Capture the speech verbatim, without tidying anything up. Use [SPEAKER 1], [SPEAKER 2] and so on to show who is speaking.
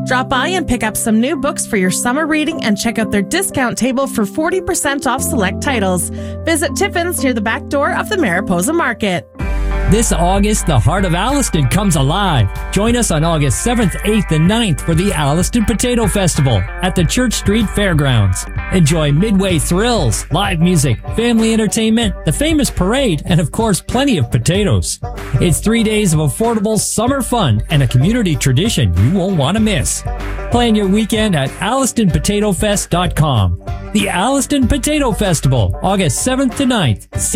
[SPEAKER 1] Drop by and pick up some new books for your summer reading and check out their discount table for forty percent off select titles. Visit Tiffin's near the back door of the Mariposa Market.
[SPEAKER 2] This August, the heart of Alliston comes alive. Join us on August seventh, eighth, and ninth for the Alliston Potato Festival at the Church Street Fairgrounds. Enjoy Midway thrills, live music, family entertainment, the famous parade, and of course, plenty of potatoes. It's three days of affordable summer fun and a community tradition you won't want to miss. Plan your weekend at Alliston Potato Fest dot com. The Alliston Potato Festival, August seventh to ninth.